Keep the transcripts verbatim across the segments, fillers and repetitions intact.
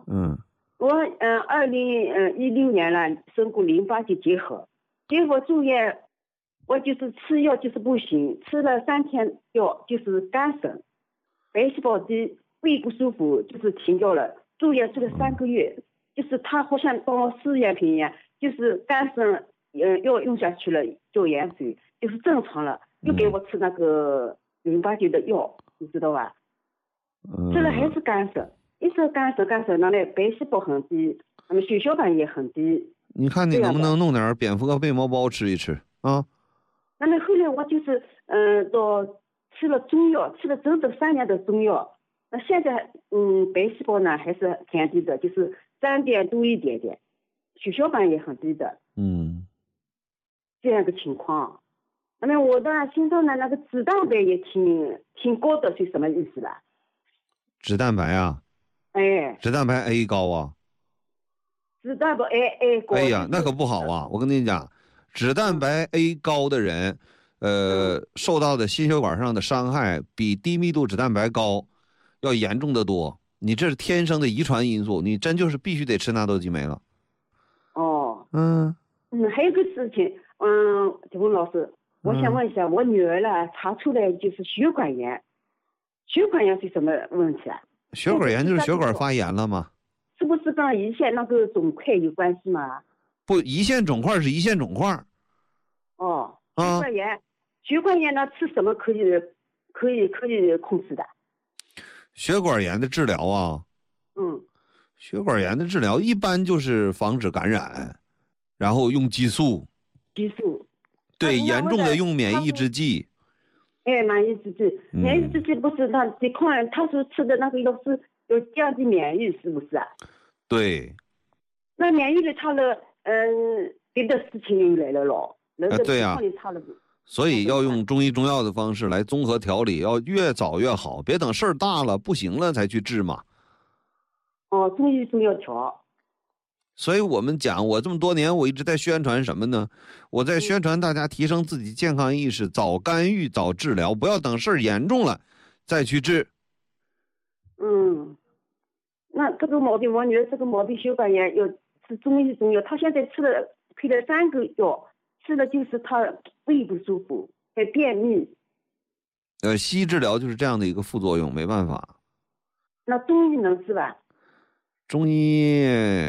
嗯。 我嗯，二零嗯一六年了，生过淋巴结结核，结果住院，我就是吃药就是不行，吃了三天药就是肝肾，白细胞的胃不舒服就是停掉了，住院住了三个月，嗯、就是他好像帮我试验品一样，就是肝肾嗯药用下去了，做盐水就是正常了，又给我吃那个淋巴结的药，你知道吧？ 嗯、 吃了还是肝肾。一直肝肾肝肾，那那白细胞很低，那么血小板也很低。 你看你能不能弄点蝙蝠和贝毛包吃一吃啊？ 那么后来我就是嗯、呃，到吃了中药，吃了整整三年的中药。那现在嗯，白细胞呢还是偏低的，就是三点多一点点，血小板也很低的。 嗯， 这样的情况。那么我的心脏的那个脂蛋白也挺挺高的，是什么意思啦？ 脂蛋白啊？ 哎， 脂蛋白 A 高啊， 脂蛋白 A A 高。 哎呀，那可不好啊！我跟你讲，脂蛋白 A 高的人，呃， 嗯、 受到的心血管上的伤害比低密度脂蛋白高要严重的多。你这是天生的遗传因素，你真就是必须得吃纳豆激酶了。 哦， 嗯嗯，还有个事情，嗯，铁峰老师，我想问一下，嗯、我女儿呢查出来就是血管炎，血管炎是什么问题啊？ 血管炎就是血管发炎了吗？ 是不是跟胰腺那个肿块有关系吗？ 不，胰腺肿块是胰腺肿块。 哦，血管炎，啊、血管炎呢吃什么可以可以可以控制的？ 血管炎的治疗啊， 嗯， 血管炎的治疗一般就是防止感染，然后用激素。 激素。 对，严重的用免疫制剂。 哎，免疫制剂，免疫制剂不是他抵抗，他说吃的那个药是有降低免疫，是不是啊？ 对。 那免疫力差了，嗯，别的事情又来了咯。 啊，对呀、啊，所以要用中医中药的方式来综合调理，要越早越好，别等事儿大了不行了才去治嘛。 哦，中医中药调。 所以我们讲，我这么多年我一直在宣传什么呢？我在宣传大家提升自己健康意识，早干预早治疗，不要等事儿严重了再去治。 嗯，那这个毛病，我女儿这个毛病血管炎要吃中医中药，她现在吃了配了三个药，吃了就是她胃不舒服，还便秘。 呃，西医治疗就是这样的一个副作用，没办法。 那中医能治吧？ 中医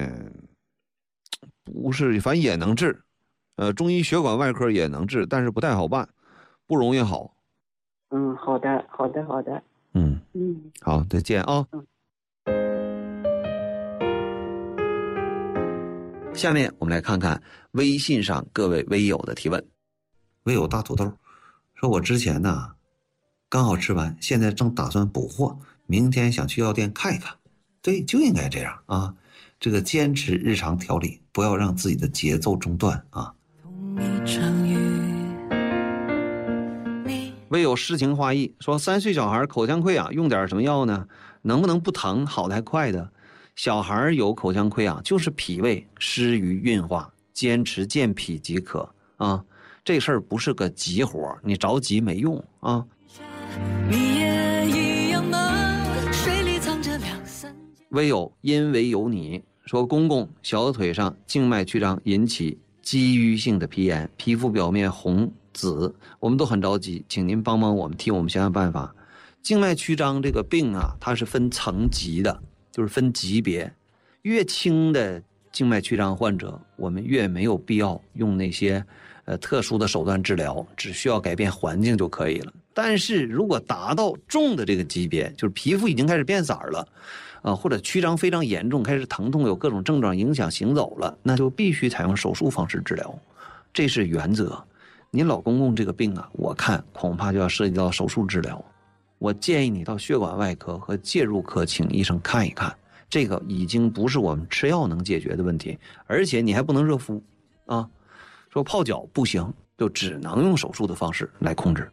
不是，反正也能治。呃，中医血管外科也能治，但是不太好办，不容易好。 嗯，好的，好的，好的。 嗯嗯， 好，再见啊。嗯。下面我们来看看微信上各位微友的提问。微友大土豆说：“我之前呢刚好吃完，现在正打算补货，明天想去药店看一看。”对，就应该这样啊！这个坚持日常调理，不要让自己的节奏中断啊。微有诗情画意说，三岁小孩口腔溃疡用点什么药呢？能不能不疼，好得还快的？小孩有口腔溃疡就是脾胃失于运化，坚持健脾即可啊。这事儿不是个急活，你着急没用啊。微有因为有你说，公公小腿上静脉曲张引起积瘀性的皮炎，皮肤表面红紫，我们都很着急，请您帮帮我们，替我们想想办法。静脉曲张这个病啊，它是分层级的，就是分级别，越轻的静脉曲张患者，我们越没有必要用那些呃特殊的手段治疗，只需要改变环境就可以了。但是如果达到重的这个级别，就是皮肤已经开始变色了啊，或者曲张非常严重，开始疼痛，有各种症状影响行走了，那就必须采用手术方式治疗，这是原则。您老公公这个病啊，我看恐怕就要涉及到手术治疗，我建议你到血管外科和介入科请医生看一看，这个已经不是我们吃药能解决的问题，而且你还不能热敷啊，说泡脚不行，就只能用手术的方式来控制。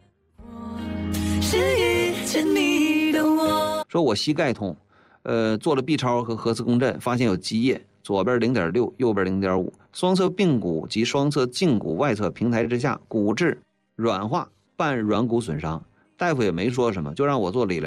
说我膝盖痛，呃，做了 B 超和核磁共振，发现有积液，左边 零点六， 右边 零点五， 双侧髌骨及双侧胫骨外侧平台之下骨质软化，半软骨损伤，大夫也没说什么，就让我做理疗。